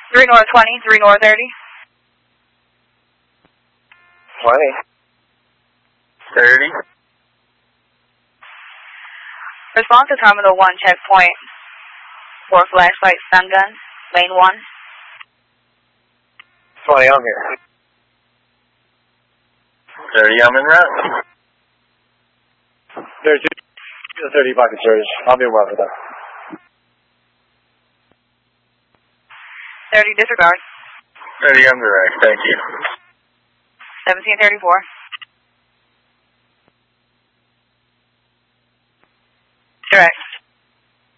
3 North 20, 3 North 30. 20. 30. Response to Terminal 1 checkpoint for flashlight stun gun, lane 1. 20, I'm here. 30, I'm in route. 30 pocket surge. I'll be well with that. 30 disregard. 30, I'm direct. Thank you. 1734. Direct.